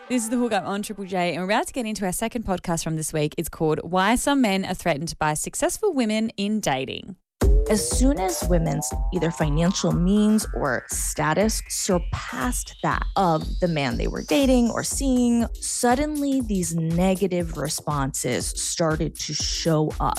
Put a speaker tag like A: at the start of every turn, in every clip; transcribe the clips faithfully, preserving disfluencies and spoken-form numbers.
A: This is The Hookup on Triple J, and we're about to get into our second podcast from this week. It's called Why Some Men Are Threatened by Successful Women in Dating.
B: As soon as women's either financial means or status surpassed that of the man they were dating or seeing, suddenly these negative responses started to show up.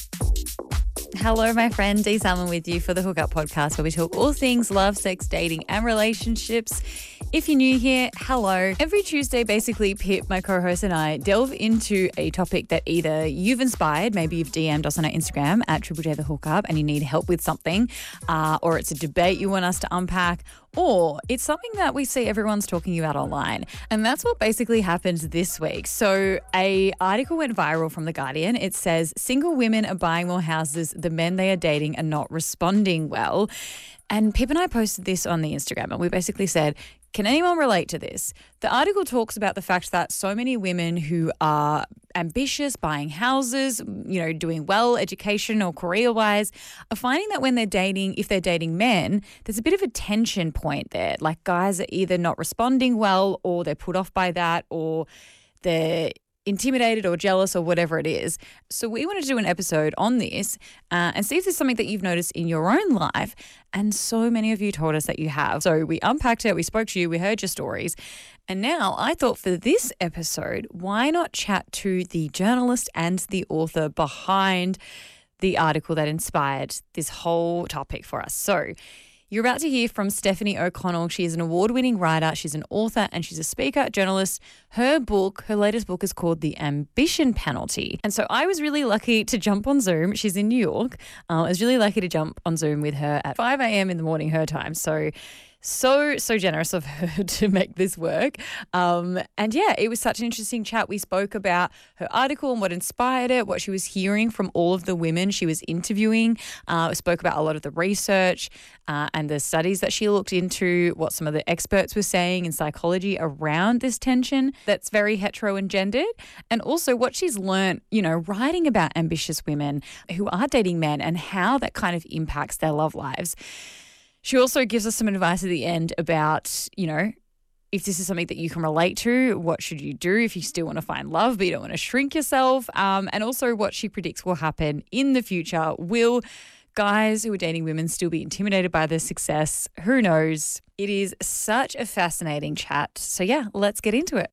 A: Hello, my friend Dee Salmon with you for The Hookup podcast, where we talk all things love, sex, dating, and relationships. If you're new here, hello. Every Tuesday, basically, Pip, my co-host, and I delve into a topic that either you've inspired, maybe you've D M'd us on our Instagram at Triple J The Hookup and you need help with something, uh, or it's a debate you want us to unpack, or it's something that we see everyone's talking about online. And that's what basically happened this week. So a article went viral from The Guardian. It says, single women are buying more houses. The men they are dating are not responding well. And Pip and I posted this on the Instagram, and we basically said, can anyone relate to this? The article talks about the fact that so many women who are ambitious, buying houses, you know, doing well education or career-wise, are finding that when they're dating, if they're dating men, there's a bit of a tension point there. Like guys are either not responding well, or they're put off by that, or they're intimidated or jealous or whatever it is. So we wanted to do an episode on this uh, and see if there's something that you've noticed in your own life. And so many of you told us that you have. So we unpacked it, we spoke to you, we heard your stories. And now I thought for this episode, why not chat to the journalist and the author behind the article that inspired this whole topic for us. So you're about to hear from Stephanie O'Connell. She is an award-winning writer. She's an author and she's a speaker, journalist. Her book, her latest book is called The Ambition Penalty. And so I was really lucky to jump on Zoom. She's in New York. Uh, I was really lucky to jump on Zoom with her at five a.m. in the morning, her time. So So, so generous of her to make this work. Um, and yeah, it was such an interesting chat. We spoke about her article and what inspired it, what she was hearing from all of the women she was interviewing. Uh, we spoke about a lot of the research uh, and the studies that she looked into, what some of the experts were saying in psychology around this tension that's very hetero and gendered, and also what she's learned, you know, writing about ambitious women who are dating men and how that kind of impacts their love lives. She also gives us some advice at the end about, you know, if this is something that you can relate to, what should you do if you still want to find love but you don't want to shrink yourself, um, and also what she predicts will happen in the future. Will guys who are dating women still be intimidated by their success? Who knows? It is such a fascinating chat. So yeah, let's get into it.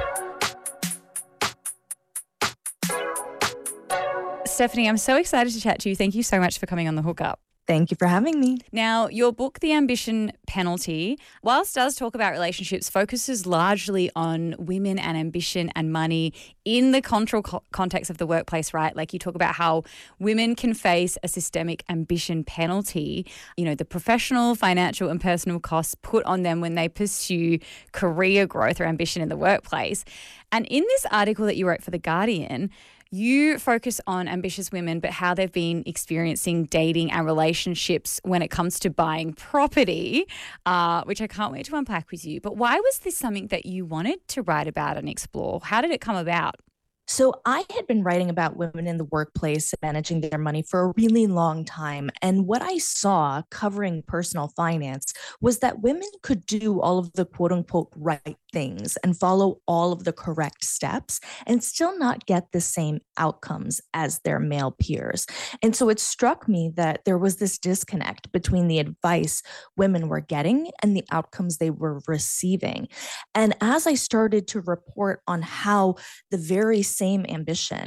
A: Stephanie, I'm so excited to chat to you. Thank you so much for coming on The Hookup.
B: Thank you for having me.
A: Now, your book, The Ambition Penalty, whilst it does talk about relationships, focuses largely on women and ambition and money in the control co- context of the workplace, right? Like you talk about how women can face a systemic ambition penalty, you know, the professional, financial and personal costs put on them when they pursue career growth or ambition in the workplace. And in this article that you wrote for The Guardian, you focus on ambitious women, but how they've been experiencing dating and relationships when it comes to buying property, uh, which I can't wait to unpack with you. But why was this something that you wanted to write about and explore? How did it come about?
B: So I had been writing about women in the workplace managing their money for a really long time. And what I saw covering personal finance was that women could do all of the quote unquote right things and follow all of the correct steps and still not get the same outcomes as their male peers. And so it struck me that there was this disconnect between the advice women were getting and the outcomes they were receiving. And as I started to report on how the very same ambition